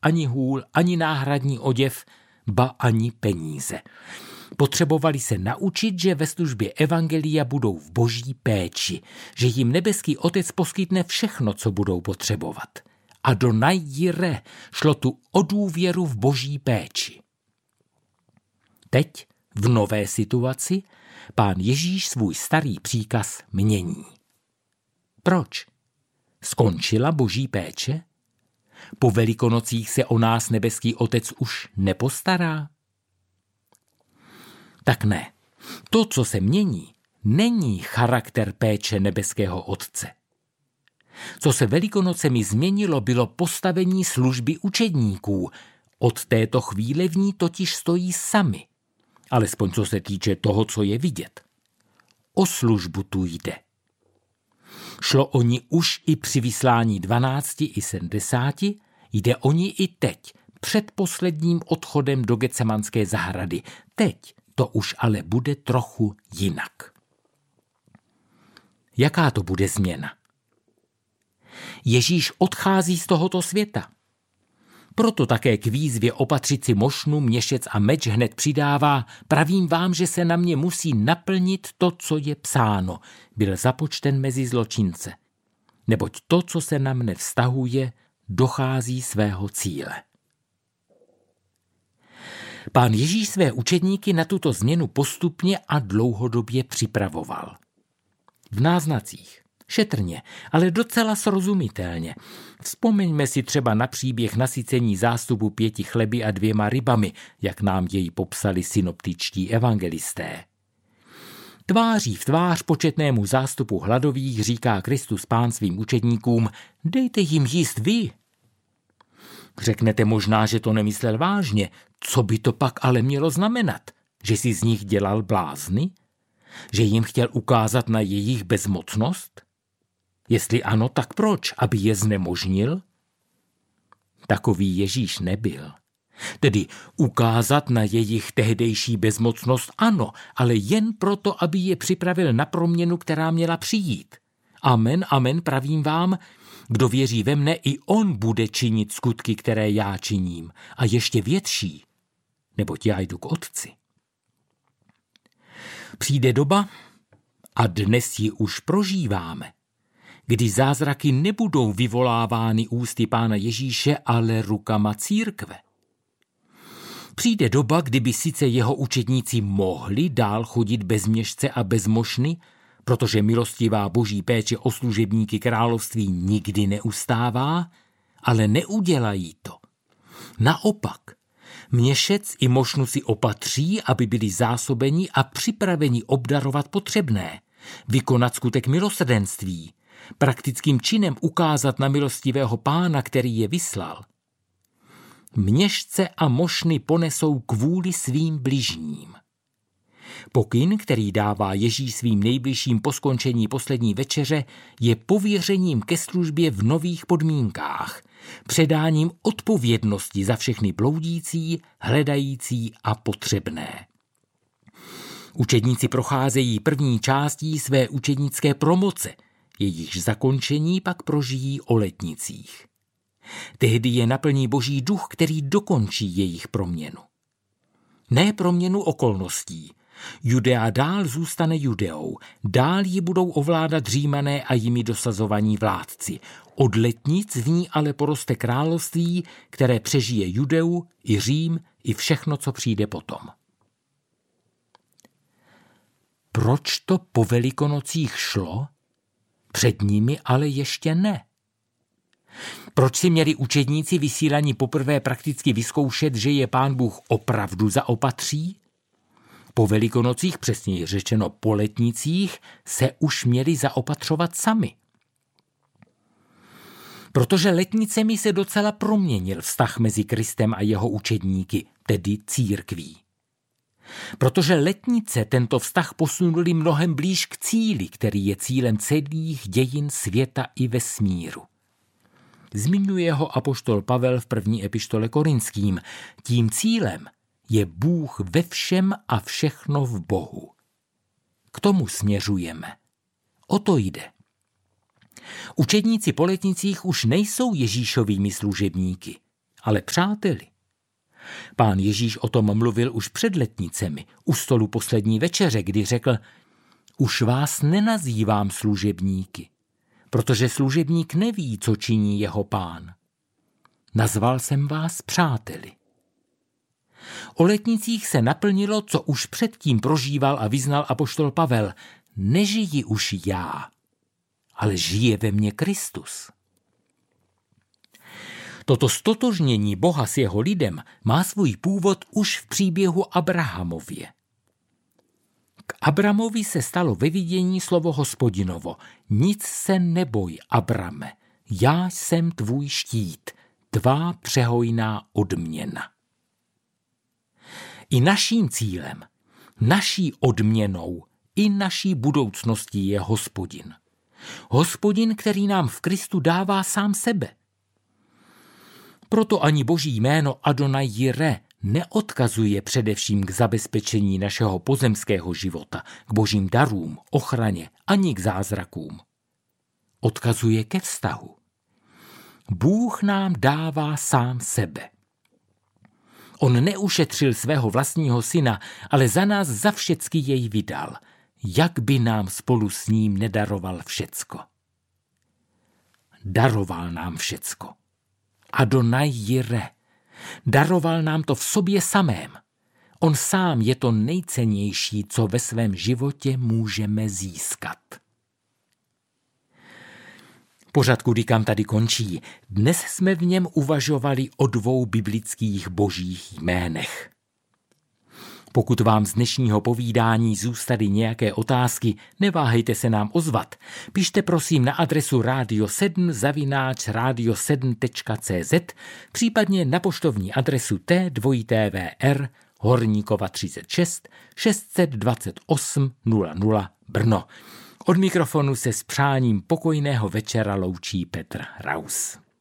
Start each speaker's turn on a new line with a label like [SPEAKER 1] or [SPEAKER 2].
[SPEAKER 1] ani hůl, ani náhradní oděv, ba ani peníze. Potřebovali se naučit, že ve službě evangelia budou v boží péči, že jim nebeský Otec poskytne všechno, co budou potřebovat. A do najire šlo tu o důvěru v boží péči. Teď, v nové situaci, Pán Ježíš svůj starý příkaz mění. Proč? Skončila boží péče? Po Velikonocích se o nás nebeský Otec už nepostará? Tak ne. To, co se mění, není charakter péče nebeského Otce. Co se Velikonocemi změnilo, bylo postavení služby učedníků. Od této chvíle v ní totiž stojí sami. Alespoň co se týče toho, co je vidět. O službu tu jde. Šlo o ní už i při vyslání 12 i 70, jde o ní i teď, před posledním odchodem do Getsemanské zahrady. Teď to už ale bude trochu jinak. Jaká to bude změna? Ježíš odchází z tohoto světa. Proto také k výzvě opatřit si mošnu, měšec a meč hned přidává: pravím vám, že se na mě musí naplnit to, co je psáno. Byl započten mezi zločince. Neboť to, co se na mne vztahuje, dochází svého cíle. Pán Ježíš své učedníky na tuto změnu postupně a dlouhodobě připravoval. V náznacích, šetrně, ale docela srozumitelně. Vzpomeňme si třeba na příběh nasycení zástupu 5 chleby a 2 rybami, jak nám jej popsali synoptičtí evangelisté. Tváří v tvář početnému zástupu hladových říká Kristus Pán svým učedníkům: dejte jim jíst vy. Řeknete možná, že to nemyslel vážně. Co by to pak ale mělo znamenat? Že si z nich dělal blázny? Že jim chtěl ukázat na jejich bezmocnost? Jestli ano, tak proč? Aby je znemožnil? Takový Ježíš nebyl. Tedy ukázat na jejich tehdejší bezmocnost ano, ale jen proto, aby je připravil na proměnu, která měla přijít. Amen, amen, pravím vám, kdo věří ve mne, i on bude činit skutky, které já činím, a ještě větší, neboť já jdu k Otci. Přijde doba, a dnes ji už prožíváme, kdy zázraky nebudou vyvolávány ústy Pána Ježíše, ale rukama církve. Přijde doba, kdyby sice jeho učedníci mohli dál chodit bez měšce a bez mošny, protože milostivá boží péče o služebníky království nikdy neustává, ale neudělají to. Naopak, měšec i mošnu si opatří, aby byli zásobeni a připraveni obdarovat potřebné, vykonat skutek milosrdenství, praktickým činem ukázat na milostivého Pána, který je vyslal. Měšce a mošny ponesou kvůli svým bližním. Pokyn, který dává Ježíš svým nejbližším po skončení poslední večeře, je pověřením ke službě v nových podmínkách, předáním odpovědnosti za všechny bloudící, hledající a potřebné. Učedníci procházejí první částí své učednické promoce, jejichž zakončení pak prožijí o letnicích. Tehdy je naplní Boží duch, který dokončí jejich proměnu. Ne proměnu okolností. Judea dál zůstane Judeou, dál ji budou ovládat Římané a jimi dosazovaní vládci. Od letnic v ní ale poroste království, které přežije Judeu i Řím i všechno, co přijde potom. Proč to po Velikonocích šlo? Před nimi ale ještě ne. Proč si měli učedníci vysílaní poprvé prakticky vyzkoušet, že je Pán Bůh opravdu zaopatří? Po Velikonocích, přesněji řečeno po letnicích, se už měli zaopatřovat sami. Protože letnicemi se docela proměnil vztah mezi Kristem a jeho učedníky, tedy církví. Protože letnice tento vztah posunuli mnohem blíž k cíli, který je cílem celých dějin světa i vesmíru. Zmiňuje ho apoštol Pavel v první epištole Korinským. Tím cílem je Bůh ve všem a všechno v Bohu. K tomu směřujeme. O to jde. Učedníci po letnicích už nejsou Ježíšovými služebníky, ale přáteli. Pán Ježíš o tom mluvil už před letnicemi, u stolu poslední večeře, kdy řekl: už vás nenazývám služebníky, protože služebník neví, co činí jeho pán. Nazval jsem vás přáteli. O letnicích se naplnilo, co už předtím prožíval a vyznal apoštol Pavel: nežiji už já, ale žije ve mně Kristus. Toto stotožnění Boha s jeho lidem má svůj původ už v příběhu Abrahamově. K Abramovi se stalo ve vidění slovo Hospodinovo: nic se neboj, Abrame, já jsem tvůj štít, tvá přehojná odměna. I naším cílem, naší odměnou i naší budoucností je Hospodin. Hospodin, který nám v Kristu dává sám sebe. Proto ani Boží jméno Adonai Jireh neodkazuje především k zabezpečení našeho pozemského života, k božím darům, ochraně ani k zázrakům. Odkazuje ke vztahu. Bůh nám dává sám sebe. On neušetřil svého vlastního syna, ale za nás za všecky jej vydal. Jak by nám spolu s ním nedaroval všecko? Daroval nám všecko. Adonai Jireh. Daroval nám to v sobě samém. On sám je to nejcennější, co ve svém životě můžeme získat. Pořad Kudy kam tady končí. Dnes jsme v něm uvažovali o 2 biblických božích jménech. Pokud vám z dnešního povídání zůstaly nějaké otázky, neváhejte se nám ozvat. Pište prosím na adresu radio7@radio7.cz, případně na poštovní adresu T2TVR Horníkova 36 628 00 Brno. Od mikrofonu se s přáním pokojného večera loučí Petr Raus.